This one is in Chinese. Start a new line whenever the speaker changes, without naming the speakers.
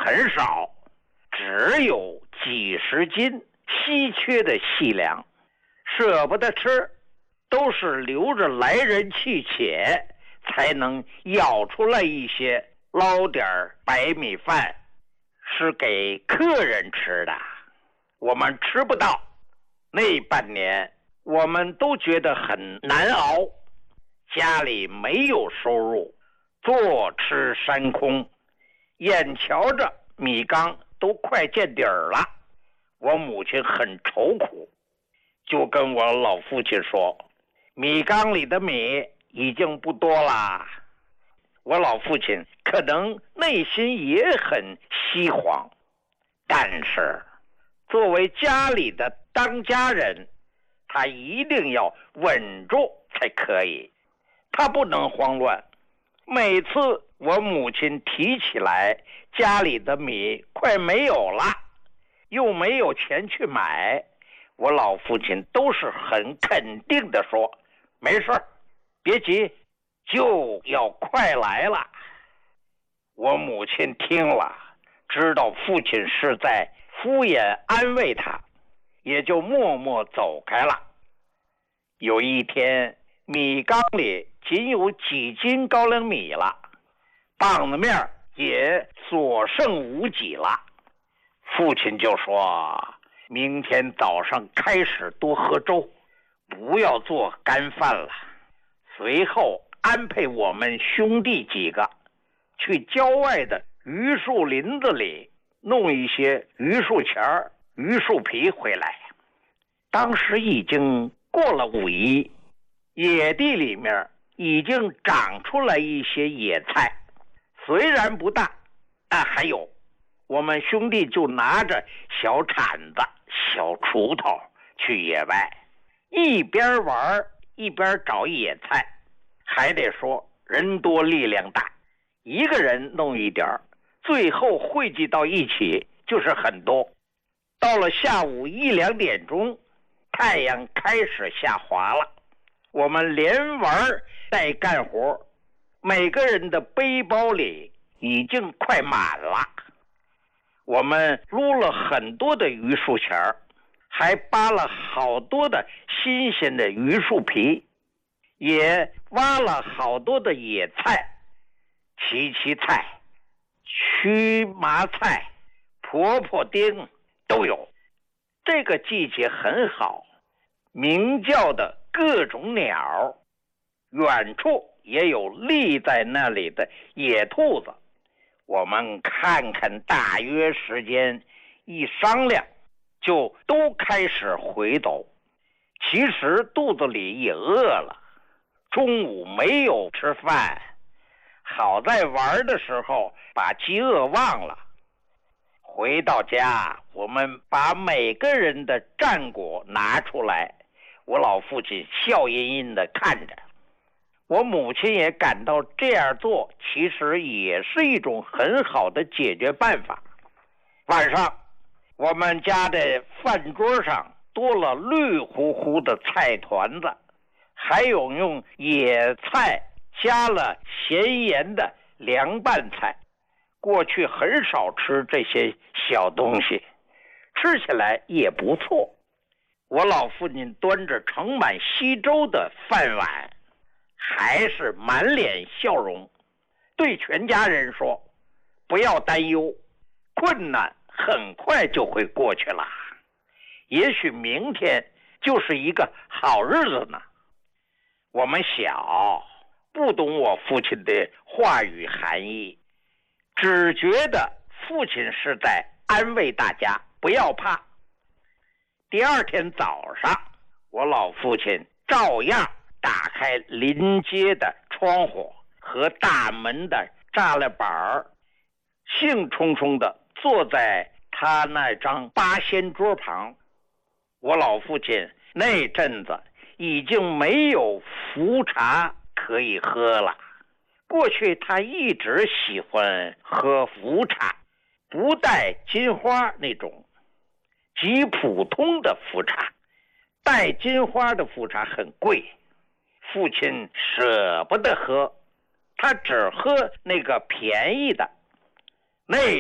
很少，只有几十斤稀缺的细粮，舍不得吃，都是留着来人去且才能舀出来一些，捞点白米饭，是给客人吃的，我们吃不到。那半年我们都觉得很难熬，家里没有收入，坐吃山空，眼瞧着米缸都快见底儿了，我母亲很愁苦，就跟我老父亲说，米缸里的米已经不多啦。我老父亲可能内心也很稀慌，但是作为家里的当家人，他一定要稳住才可以，他不能慌乱。每次我母亲提起来家里的米快没有了，又没有钱去买，我老父亲都是很肯定的说，没事，别急，就要快来了。我母亲听了，知道父亲是在敷衍安慰他，也就默默走开了。有一天，米缸里仅有几斤高粱米了，棒子面也所剩无几了。父亲就说，明天早上开始多喝粥，不要做干饭了。随后安排我们兄弟几个去郊外的榆树林子里弄一些榆树钱、榆树皮回来。当时已经过了5一，野地里面已经长出来一些野菜，虽然不大，但还有。我们兄弟就拿着小铲子、小锄头去野外，一边玩一边找野菜。还得说人多力量大，一个人弄一点，最后汇集到一起就是很多。到了下午1、2点钟，太阳开始下滑了，我们连玩带干活，每个人的背包里已经快满了。我们撸了很多的榆树钱，还扒了好多的新鲜的榆树皮，也挖了好多的野菜，荠菜、荨麻菜、婆婆丁都有。这个季节很好，鸣叫的各种鸟，远处也有立在那里的野兔子。我们看看大约时间，一商量就都开始回走。其实肚子里也饿了，中午没有吃饭，好在玩的时候把饥饿忘了。回到家，我们把每个人的战果拿出来，我老父亲笑吟吟地看着。我母亲也感到这样做其实也是一种很好的解决办法。晚上，我们家的饭桌上多了绿乎乎的菜团子，还有用野菜加了咸盐的凉拌菜。过去很少吃这些小东西，吃起来也不错。我老父亲端着盛满稀粥的饭碗，还是满脸笑容，对全家人说，不要担忧，困难很快就会过去了，也许明天就是一个好日子呢。我们小，不懂我父亲的话语含义，只觉得父亲是在安慰大家不要怕。第二天早上，我老父亲照样打开临街的窗户和大门的栅栏板，兴冲冲地坐在他那张八仙桌旁。我老父亲那阵子已经没有茯茶可以喝了，过去他一直喜欢喝茯茶，不带金花那种，极普通的茯茶。带金花的茯茶很贵，父亲舍不得喝，他只喝那个便宜的。那